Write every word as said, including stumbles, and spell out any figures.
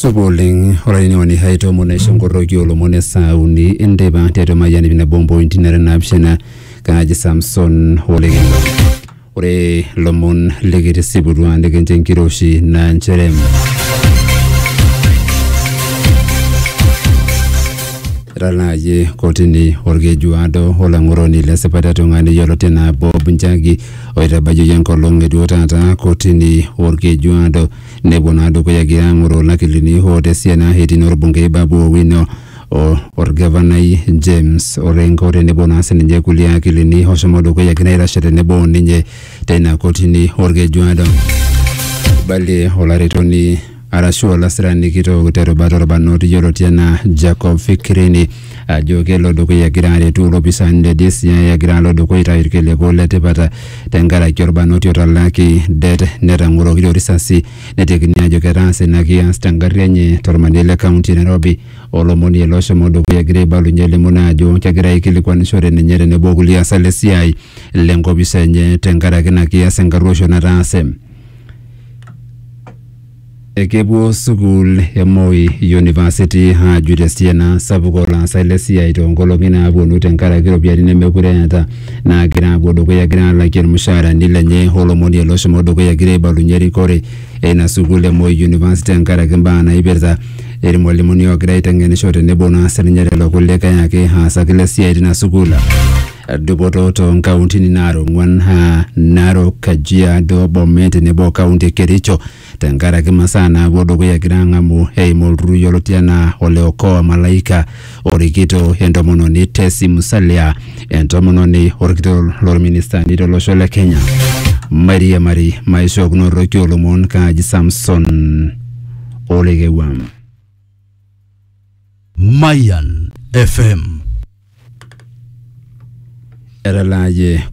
Subuling oraini wani haito mone shongoroki olomone sauni indeba teto mayani bina bombo intinere napshena kaji Samson Holegendo ore lomon legiti siburuan legenjen kiroshi na ncherem ralaye kotini orge juado hola ngoroni le sepatato ngani yolotena Bob Njagi oita bajo yankolonge duotata kotini orge juado nebonado ko yagira ngoro lakilini hode siena hedin orbunge babu wino o orgavanai James Orengo nebona senje kulia kilini hosomodo ko yagira rashete nebo ninje tena kotini orge juado bali holaretoni arasho la srani kito gutero batoro banoti yolotiana Jacob Fikirini ajoke lodo ko yagira tu lobisande disia yagira lodo ko ita irkele ko lete bata tengara kyorbanoti otalaki det netanguro kilo risasi netekini ajoke ranse na kia stangarenye tormanele county Nairobi olomoni elosho modo ko yagira balu nyele munajo yagira ikili kwa nishore nenyere nebogulia salesiai lengo bisenye tengara kina kia sengarosho na ranse Ekebu Sukul ya Moi University ha Judesiana Sabukola Salesia itongolo gina abunu tenkara kiro biari nemekurenta na gina abodo kwa ya gina lakini mshara nilenye holomoni ya losho modo kwa ya gire balu nyeri kore ena Sukul ya Moi University tenkara kimba na iberza eri mwalimuni wa gira itangene shote nebona saninyere lokuleka yake ha sakelesia itina Sukula Duboto to kaunti ni Narok ngwan ha Narok Kajiado Bomet nebo kaunti Kericho tengara kimasana bodo ko yagira mu hey molru yolotiana oleokoa malaika orikito endomono ni Tesi Musalia endomono ni orikito lor minister ni lo shole Kenya Maria Mari maisho kuno rokyo lomon kaji Samson Olegewam Mayan F M Eralaye